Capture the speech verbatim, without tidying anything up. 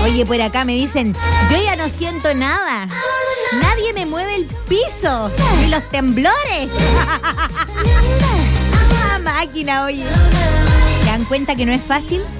Oye, por acá me dicen, yo ya no siento nada. Nadie me mueve el piso. Ni los temblores. Ah, máquina, oye. ¿Se dan cuenta que no es fácil?